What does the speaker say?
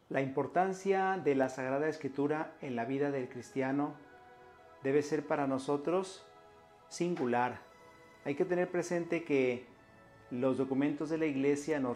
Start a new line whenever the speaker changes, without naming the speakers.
La importancia de la Sagrada Escritura en la vida del cristiano debe ser para nosotros singular. Hay que tener presente que los documentos de la Iglesia nos